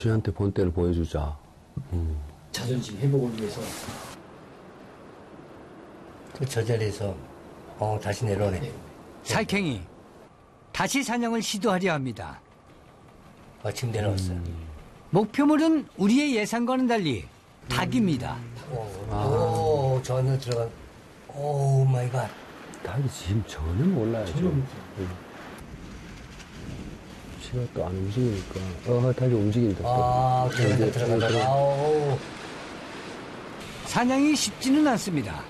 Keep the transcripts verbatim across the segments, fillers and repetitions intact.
저한테 본때를 보여주자. 음. 자존심 회복을 위해서. 저 자리에서 어, 다시 내려오네. 네. 살쾡이 다시 사냥을 시도하려 합니다. 아, 지금 내려왔어요. 음. 목표물은 우리의 예상과는 달리 음. 닭입니다. 오, 아. 오, 저 안으로 들어간. 오 마이 갓. 닭이 지금 전혀 몰라요. 전혀 몰라요. 지가 또 안 움직이니까. 어, 닭이 움직인다. 아, 들어간다, 들어간다. 아오. 사냥이 쉽지는 않습니다.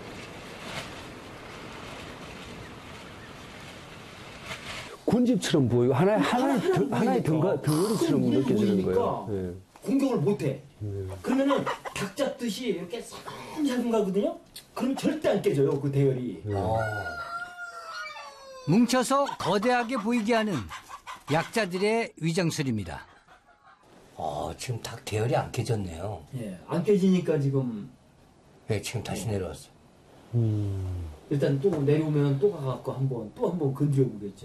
군집처럼 보이고 하나의 하나의 등, 하나의 등가 덩어리처럼 느껴지는 거예요. 네. 공격을 못해. 네. 그러면은 닭 잡듯이 이렇게 살살금 가거든요. 그럼 절대 안 깨져요 그 대열이. 네. 뭉쳐서 거대하게 보이게 하는 약자들의 위장술입니다. 아, 지금 닭 대열이 안 깨졌네요. 예, 안 깨지니까 지금. 네, 지금 다시 내려왔어. 음. 일단 또 내려오면 또 가갖고 한번 또 한번 건드려 보겠죠.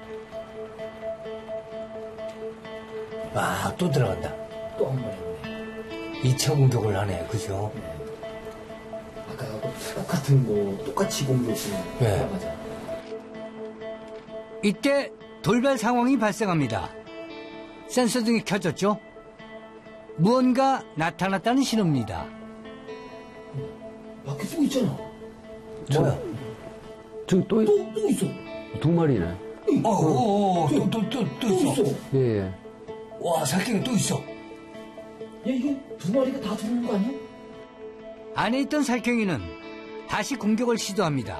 아, 또 들어간다. 또 한 번 해보네. 이 차 공격을 하네, 그죠? 네. 아까하고 똑같은 거 똑같이 공격을 네. 나가자. 이때 돌발 상황이 발생합니다. 센서 등이 켜졌죠? 무언가 나타났다는 신호입니다. 밖에 또 있잖아. 뭐야? 지금 또, 또, 또 있어. 두 마리네. 어, 어, 어, 또, 또, 또, 또, 또 있어. 있어. 예, 예. 와, 살쾡이 또 있어. 야, 이게 두 마리가 다 들어오는 거 아니야? 안에 있던 살쾡이는 다시 공격을 시도합니다.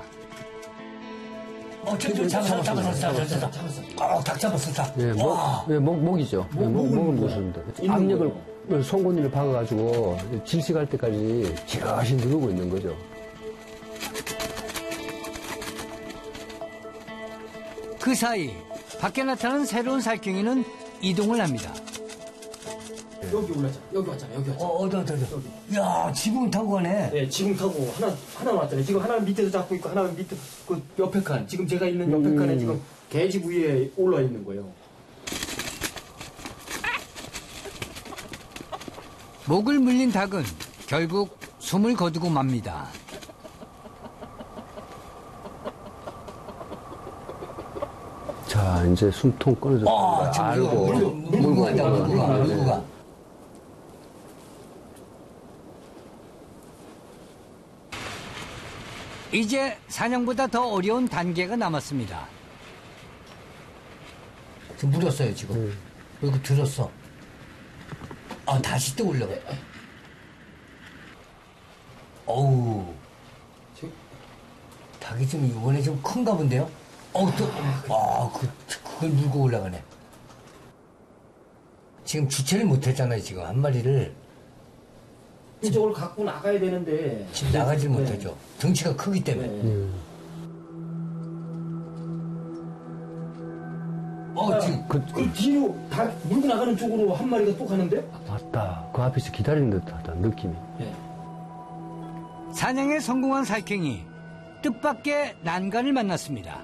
어, 저, 저, 잡았어, 잡았어, 잡았어, 잡았어. 잡았어. 어, 닭 잡았어, 닭. 예, 목, 예, 목, 목이죠. 예, 목, 목을 보시는데. 압력을, 송곳니를 박아가지고 질식할 때까지 지그시 누르고 있는 거죠. 그 사이 밖에 나타난 새로운 살쾡이는 이동을 합니다. 여기 올랐잖아. 여기 왔잖아. 여기 왔잖아. 어, 어디, 어디, 어디. 여기. 야, 지붕 타고 가네. 네, 지금 타고 하나 하나 왔잖아요. 지금 하나 밑에서 잡고 있고 하나 밑에 그 옆에 칸. 지금 제가 있는 옆에 음. 칸에 지금 계집 위에 올라 있는 거예요. 목을 물린 닭은 결국 숨을 거두고 맙니다. 자, 이제 숨통 끊어졌습니다. 아, 지금 알고. 물고, 물고 간다, 물고 가, 물고 가. 이제 사냥보다 더 어려운 단계가 남았습니다. 지금 물었어요, 지금. 음. 그리고 들었어. 아, 다시 또 올라가. 어우. 닭이 좀 이번에 좀 큰가 본데요? 어우, 또, 아, 그, 그걸 물고 올라가네. 지금 주체를 못했잖아요, 지금. 한 마리를. 이쪽을 갖고 나가야 되는데. 지금 나가질 네. 못하죠. 덩치가 크기 때문에. 네. 음. 어, 지금. 그, 그 뒤로 다 물고 나가는 쪽으로 한 마리가 또 가는데? 맞다. 그 앞에서 기다리는 듯하다, 느낌이. 네. 사냥에 성공한 살쾡이 뜻밖의 난간을 만났습니다.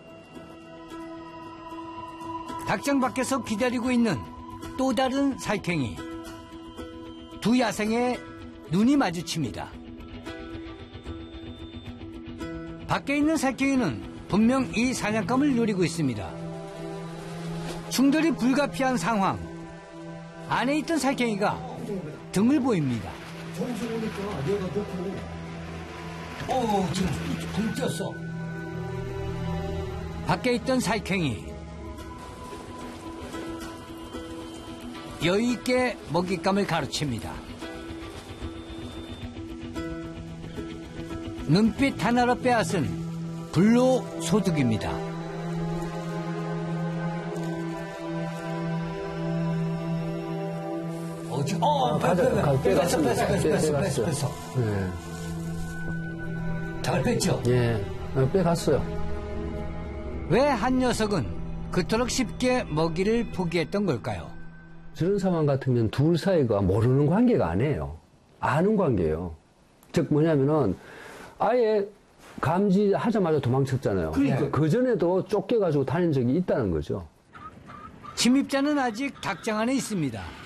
닭장 밖에서 기다리고 있는 또 다른 살쾡이. 두 야생의 눈이 마주칩니다. 밖에 있는 살쾡이는 분명 이 사냥감을 노리고 있습니다. 충돌이 불가피한 상황. 안에 있던 살쾡이가 등을 보입니다. 저기서 보니까 얘가 놓고. 어, 지금 등 뛰었어. 밖에 있던 살쾡이 여유있게 먹잇감을 가로챕니다. 눈빛 하나로 빼앗은 불로소득입니다. 어, 지금, 어, 가져, 가- 뺐어, 뺐어, 빼갔습니다. 뺐어, 뺐어, 뺐어, 빼갔어요. 뺐어. 예. 닭을 뺐죠? 예. 어, 빼갔어요. 왜 한 녀석은 그토록 쉽게 먹이를 포기했던 걸까요? 저런 상황 같으면 둘 사이가 모르는 관계가 아니에요. 아는 관계예요. 즉 뭐냐면은 아예 감지하자마자 도망쳤잖아요. 그러니까. 그전에도 쫓겨가지고 다닌 적이 있다는 거죠. 침입자는 아직 닭장 안에 있습니다.